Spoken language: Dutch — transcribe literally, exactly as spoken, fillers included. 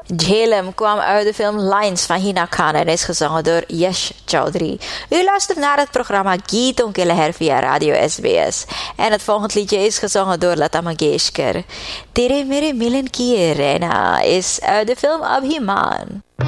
Jhelum kwam uit de film Lines van Hina Khan en is gezongen door Yash Choudhury. U luistert naar het programma Geeton ke Leher via Radio S B S. En het volgende liedje is gezongen door Lata Mangeshkar. Tere Mere Milan Ki Rehna is uit de film Abhimaan.